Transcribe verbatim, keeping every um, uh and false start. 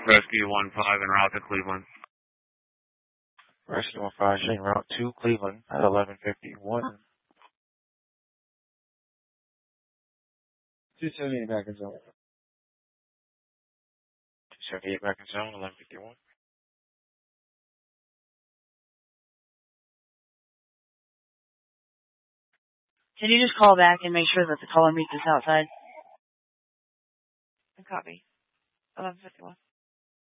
Rescue one five en route to Cleveland. Rescue one five, en route to Cleveland at eleven fifty-one. two seventy-eight back in zone. two seventy-eight back in zone, eleven fifty-one. Can you just call back and make sure that the caller meets us outside? Copy. eleven fifty-one.